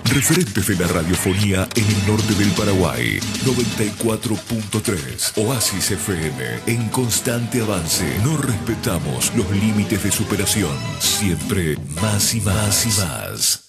Referentes de la radiofonía en el norte del Paraguay. 94.3 Oasis FM. En constante avance. No respetamos los límites de superación. Siempre más y más y más.